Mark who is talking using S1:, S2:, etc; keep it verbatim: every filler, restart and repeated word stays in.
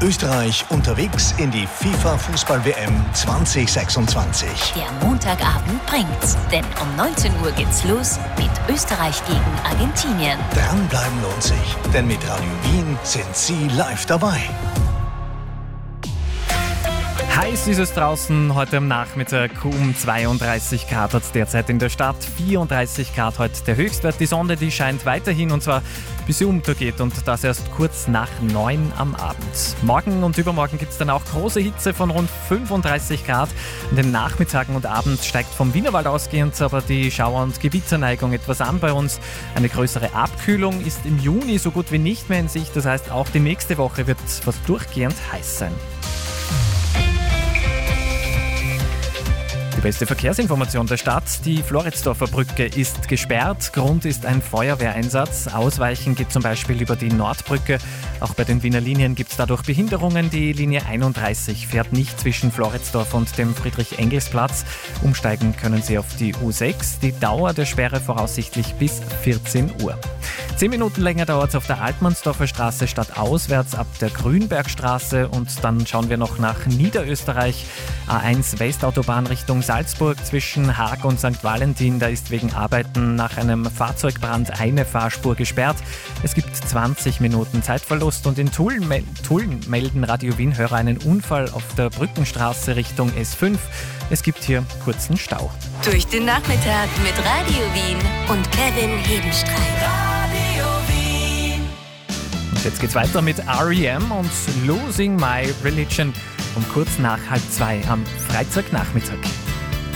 S1: Österreich unterwegs in die FIFA-Fußball-W M zwanzig sechsundzwanzig.
S2: Der Montagabend bringt's, denn um neunzehn Uhr geht's los mit Österreich gegen Argentinien.
S1: Dranbleiben lohnt sich, denn mit Radio Wien sind Sie live dabei.
S3: Heiß ist es draußen, heute am Nachmittag um zweiunddreißig Grad hat es derzeit in der Stadt, vierunddreißig Grad heute der Höchstwert. Die Sonne, die scheint weiterhin und zwar bis sie untergeht und das erst kurz nach neun am Abend. Morgen und übermorgen gibt es dann auch große Hitze von rund fünfunddreißig Grad. In den Nachmittagen und Abend steigt vom Wienerwald ausgehend aber die Schauer- und Gewitterneigung etwas an bei uns. Eine größere Abkühlung ist im Juni so gut wie nicht mehr in Sicht, das heißt auch die nächste Woche wird fast durchgehend heiß sein. Die beste Verkehrsinformation der Stadt. Die Floridsdorfer Brücke ist gesperrt. Grund ist ein Feuerwehreinsatz. Ausweichen geht zum Beispiel über die Nordbrücke. Auch bei den Wiener Linien gibt es dadurch Behinderungen. Die Linie einunddreißig fährt nicht zwischen Floridsdorf und dem Friedrich-Engels-Platz. Umsteigen können Sie auf die U sechs. Die Dauer der Sperre voraussichtlich bis vierzehn Uhr. Zehn Minuten länger dauert es auf der Altmannsdorfer Straße stadtauswärts ab der Grünbergstraße und dann schauen wir noch nach Niederösterreich. A eins Westautobahn Richtung Salzburg zwischen Haag und Sankt Valentin. Da ist wegen Arbeiten nach einem Fahrzeugbrand eine Fahrspur gesperrt. Es gibt zwanzig Minuten Zeitverlust und in Tulln, mel- Tulln melden Radio Wien-Hörer einen Unfall auf der Brückenstraße Richtung S fünf. Es gibt hier kurzen Stau.
S2: Durch den Nachmittag mit Radio Wien und Kevin Hedenstreit.
S3: Und jetzt geht's weiter mit R E M und Losing My Religion um kurz nach halb zwei am Freitagnachmittag.